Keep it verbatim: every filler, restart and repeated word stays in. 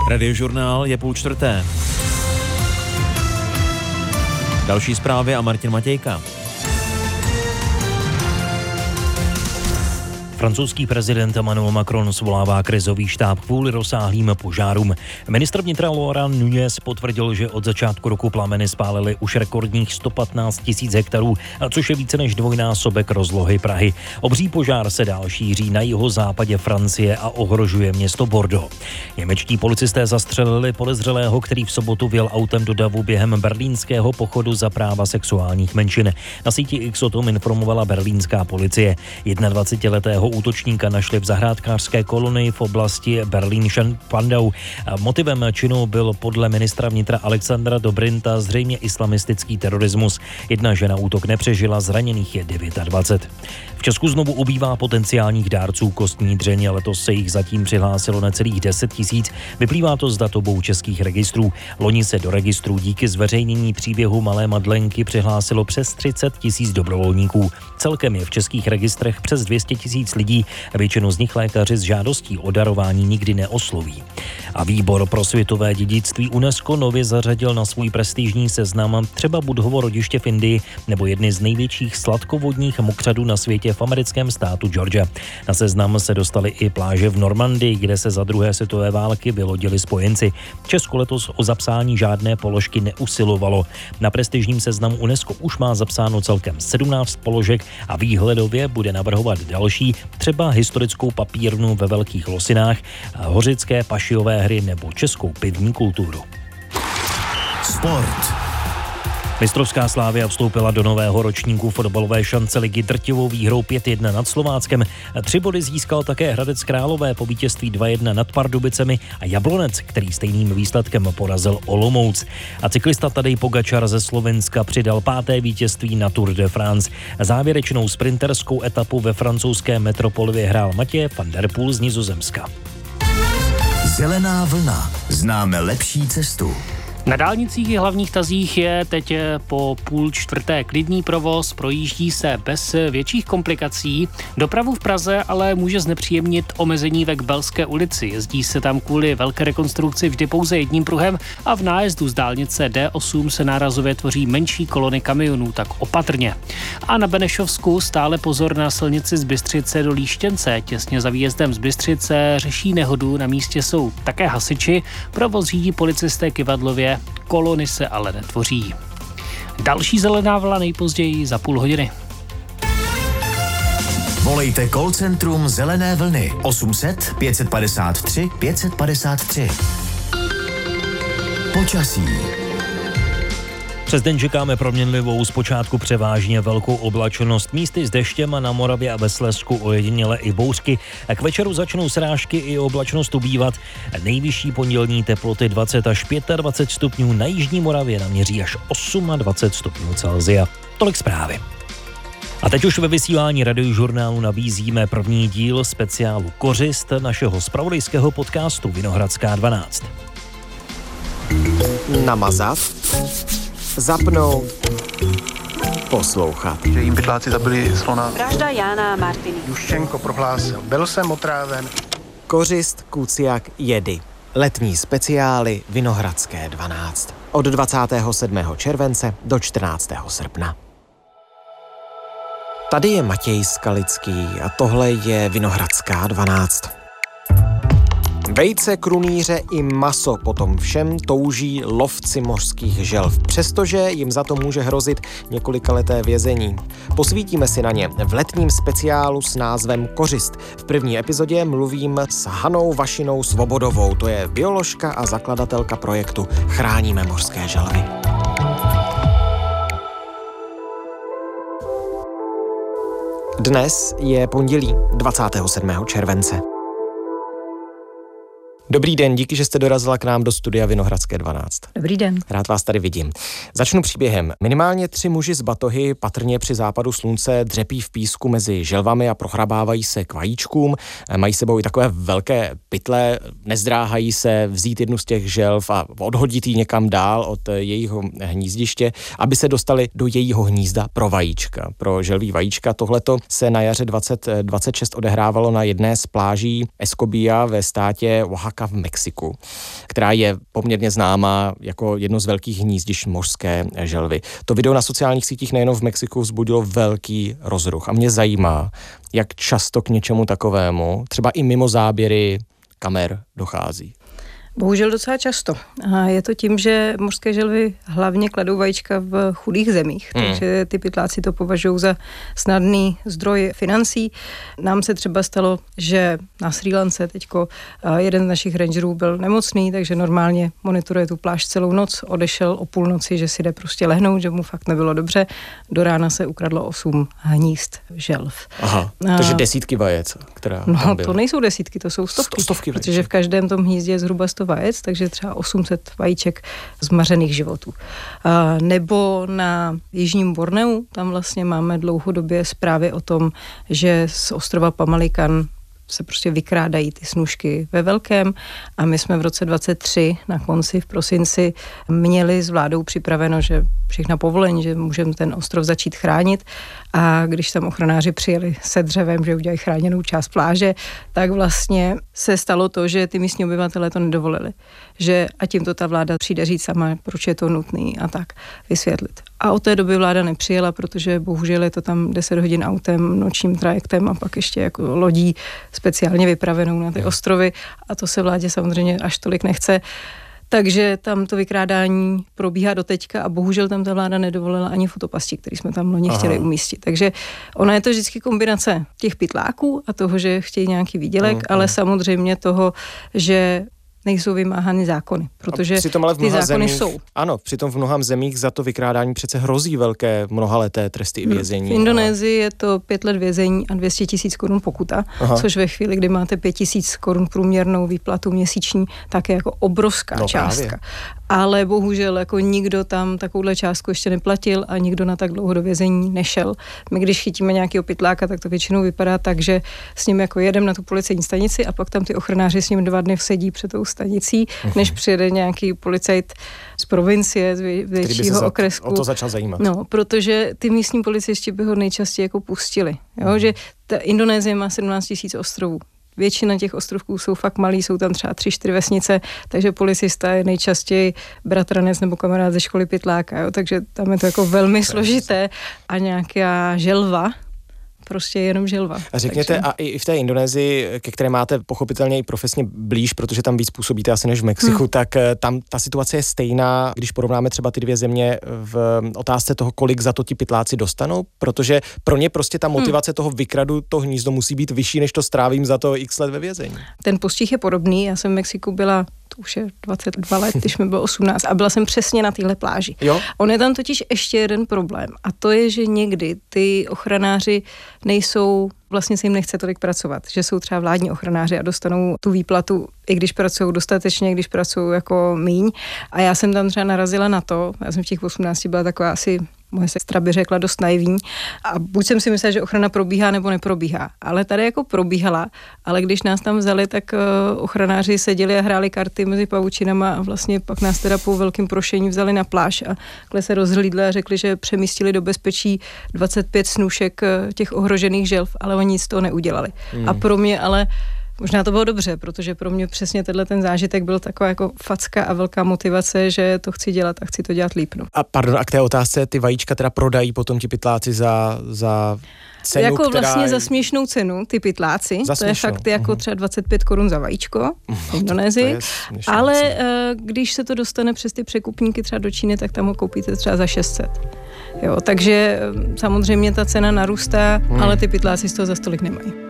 Radiožurnál je půl čtvrté. Další zprávy a Martin Matějka. Francouzský prezident Emmanuel Macron svolává krizový štáb kvůli rozsáhlým požárům. Ministr vnitra Laurent Nunez potvrdil, že od začátku roku plameny spálily už rekordních sto patnáct tisíc hektarů, což je více než dvojnásobek rozlohy Prahy. Obří požár se dál šíří na jihozápadě Francie a ohrožuje město Bordeaux. Němečtí policisté zastřelili podezřelého, který v sobotu vjel autem do davu během berlínského pochodu za práva sexuálních menšin. Na síti X o tom informovala berlínská policie. dvacetijednoletého útočníka našli v zahrádkářské kolonii v oblasti Berlín-Spandau. Motivem činu byl podle ministra vnitra Alexandra Dobrinta zřejmě islamistický terorismus. Jedna žena útok nepřežila, zraněných je dvacet devět. V Česku znovu ubývá potenciálních dárců kostní dřeně, letos se jich zatím přihlásilo necelých deset tisíc. Vyplývá to z datobou českých registrů. Loni se do registrů díky zveřejnění příběhu malé Madlenky přihlásilo přes třicet tisíc dobrovolníků. Celkem je v českých registrech přes dvě stě tisíc lidí, většinu z nich lékaři s žádostí o darování nikdy neosloví. A výbor pro světové dědictví UNESCO nově zařadil na svůj prestižní seznam třeba Buddhovo rodiště v Indii nebo jedny z největších sladkovodních mokřadů na světě v americkém státu Georgia. Na seznam se dostaly i pláže v Normandii, kde se za druhé světové války vylodili spojenci. Česko letos o zapsání žádné položky neusilovalo. Na prestižním seznamu UNESCO už má zapsáno celkem sedmnáct položek a výhledově bude navrhovat další, třeba historickou papírnu ve Velkých Losinách, hořické pašiové hry nebo českou pivní kulturu. Sport. Mistrovská Slavia vstoupila do nového ročníku fotbalové šance ligy drtivou výhrou pět jedna nad Slováckem. Tři body získal také Hradec Králové po vítězství dva jedna nad Pardubicemi a Jablonec, který stejným výsledkem porazil Olomouc. A cyklista Tadej Pogačar ze Slovenska přidal páté vítězství na Tour de France. Závěrečnou sprinterskou etapu ve francouzské metropoli vyhrál Matěj van der Poel z Nizozemska. Zelená vlna. Známe lepší cestu. Na dálnicích i hlavních tazích je teď po půl čtvrté klidný provoz, projíždí se bez větších komplikací. Dopravu v Praze ale může znepříjemnit omezení ve Kbelské ulici. Jezdí se tam kvůli velké rekonstrukci vždy pouze jedním pruhem a v nájezdu z dálnice D osm se nárazově tvoří menší kolony kamionů, tak opatrně. A na Benešovsku stále pozor na silnici z Bystřice do Líštěnce. Těsně za výjezdem z Bystřice řeší nehodu, na místě jsou také hasiči, provoz řídí policisté Kyvadlově, kolony se ale netvoří. Další zelená vlna nejpozději za půl hodiny. Volejte call centrum Zelené vlny osm set pět padesát tři pět padesát tři. Počasí. Přes den čekáme proměnlivou, zpočátku převážně velkou oblačnost, místy s deštěm a na Moravě a ve Slezsku ojediněle i bouřky. K večeru začnou srážky i oblačnost ubývat. Nejvyšší pondělní teploty dvacet až dvacet pět stupňů, na jižní Moravě naměří až dvacet osm stupňů Celsia. Tolik zprávy. A teď už ve vysílání Radiožurnálu nabízíme první díl speciálu Kořist našeho zpravodajského podcastu Vinohradská dvanáct. Namazat, zapnout, poslouchat. Že jim pytláci zabili slona. Vražda Jána a Martiny. Juščenko prohlásil, byl jsem otráven. Kořist, kuciak, jedy. Letní speciály Vinohradské dvanáct. Od dvacátého sedmého července do čtrnáctého srpna. Tady je Matěj Skalický a tohle je Vinohradská dvanáct. Vejce, krunýře i maso, potom všem touží lovci mořských želv, přestože jim za to může hrozit několikaleté vězení. Posvítíme si na ně v letním speciálu s názvem Kořist. V první epizodě mluvím s Hanou Vašinou Svobodovou, to je bioložka a zakladatelka projektu Chráníme mořské želvy. Dnes je pondělí dvacátého sedmého července. Dobrý den, díky, že jste dorazila k nám do studia Vinohradské dvanáct. Dobrý den. Rád vás tady vidím. Začnu příběhem. Minimálně tři muži z batohy patrně při západu slunce dřepí v písku mezi želvami a prohrabávají se k vajíčkům. Mají sebou i takové velké pytle, nezdráhají se vzít jednu z těch želv a odhodit ji někam dál od jejího hnízdiště, aby se dostali do jejího hnízda pro vajíčka. Pro želví vajíčka tohleto se na jaře dvacet dvacet šest odehrávalo na jedné z pláží Escobia ve státě Oaxaca Oaxaca v Mexiku, která je poměrně známá jako jedno z velkých hnízdišť mořské želvy. To video na sociálních sítích nejenom v Mexiku vzbudilo velký rozruch a mě zajímá, jak často k něčemu takovému, třeba i mimo záběry kamer, dochází. Bohužel docela často. A je to tím, že mořské želvy hlavně kladou vajíčka v chudých zemích, hmm. takže ty pytláci to považují za snadný zdroj financí. Nám se třeba stalo, že na Srí Lance teďko jeden z našich rangerů byl nemocný, takže normálně monitoruje tu pláž celou noc, odešel o půlnoci, že si jde prostě lehnout, že mu fakt nebylo dobře. Do rána se ukradlo osm hnízd želv. Aha, takže desítky vajec, která No tam byly. to nejsou desítky, to jsou stovky, Sto, stovky protože v každém tom hnízdě je zhruba sto vajec, takže třeba osm set vajíček zmařených životů. A nebo na jižním Borneu, tam vlastně máme dlouhodobě zprávy o tom, že z ostrova Pamalikan se prostě vykrádají ty snůšky ve velkém a my jsme v roce dvacet tři na konci v prosinci měli s vládou připraveno, že všechna povolení, že můžeme ten ostrov začít chránit a když tam ochranáři přijeli se dřevem, že udělají chráněnou část pláže, tak vlastně se stalo to, že ty místní obyvatelé to nedovolili. Že a tím to ta vláda přijde říct sama, proč je to nutný a tak vysvětlit. A od té doby vláda nepřijela, protože bohužel je to tam deset hodin autem, nočním trajektem a pak ještě jako lodí speciálně vypravenou na ty ostrovy a to se vládě samozřejmě až tolik nechce. Takže tam to vykrádání probíhá doteďka a bohužel tam ta vláda nedovolila ani fotopastí, který jsme tam loni chtěli umístit. Takže ona je to vždycky kombinace těch pytláků a toho, že chtějí nějaký výdělek, mm, ale samozřejmě toho, že nejsou vymáhány zákony, protože ty zákony zemích, jsou. Ano, přitom v mnoha zemích za to vykrádání přece hrozí velké mnohaleté tresty i vězení. V Indonésii je to pět let vězení a dvě stě tisíc korun pokuta, Aha. což ve chvíli, kdy máte pět tisíc korun průměrnou výplatu měsíční, tak je jako obrovská no, částka. Právě. Ale bohužel jako nikdo tam takovouhle částku ještě neplatil a nikdo na tak dlouho do vězení nešel. My když chytíme nějakého pytláka, tak to většinou vypadá tak, že s ním jako jedem na tu policejní stanici a pak tam ty ochranáři s ním dva dny sedí před tou stanicí, uh-huh. než přijede nějaký policajt z provincie, z vě- většího okresku. O to začal zajímat. No, protože ty místní policisti by ho nejčastěji jako pustili. Jo? Uh-huh. Že ta Indonésie má sedmnáct tisíc ostrovů. Většina těch ostrovků jsou fakt malý, jsou tam třeba tři, čtyři vesnice, takže policista je nejčastěji bratranec nebo kamarád ze školy pytláka, jo? Takže tam je to jako velmi složité a nějaká želva, prostě jenom želva. A řekněte, takže... a i v té Indonésii, ke které máte pochopitelně i profesně blíž, protože tam víc působíte asi než v Mexiku, hmm. tak tam ta situace je stejná, když porovnáme třeba ty dvě země v otázce toho, kolik za to ti pytláci dostanou, protože pro ně prostě ta motivace hmm. toho vykradu to hnízdo musí být vyšší, než to strávím za to x let ve vězení. Ten postih je podobný, já jsem v Mexiku byla to už je dvacet dva let, když mi bylo osmnáct a byla jsem přesně na téhle pláži. Jo? On je tam totiž ještě jeden problém a to je, že někdy ty ochranáři nejsou, vlastně se jim nechce tolik pracovat, že jsou třeba vládní ochranáři a dostanou tu výplatu, i když pracují dostatečně, když pracují jako míň. A já jsem tam třeba narazila na to, já jsem v těch osmnácti byla taková asi, moje sestra by řekla, dost naivní a buď jsem si myslela, že ochrana probíhá nebo neprobíhá, ale tady jako probíhala, ale když nás tam vzali, tak uh, ochranáři seděli a hráli karty mezi pavučinama a vlastně pak nás teda po velkým prošení vzali na pláž a takhle se rozhlídli a řekli, že přemístili do bezpečí dvacet pět snůšek těch ohrožených želv, ale oni nic z toho neudělali. Hmm. A pro mě ale možná to bylo dobře, protože pro mě přesně tenhle ten zážitek byl taková jako facka a velká motivace, že to chci dělat a chci to dělat líp. No. A pardon, a k té otázce, ty vajíčka teda prodají potom ti pytláci za, za cenu, jako která... vlastně za směšnou cenu, ty pytláci, za to je fakt jako uh-huh. třeba dvacet pět korun za vajíčko v Indonésii, ale uh, když se to dostane přes ty překupníky třeba do Číny, tak tam ho koupíte třeba za šest set. Jo, takže samozřejmě ta cena narůstá, hmm. ale ty pytláci z toho za stolik nemají.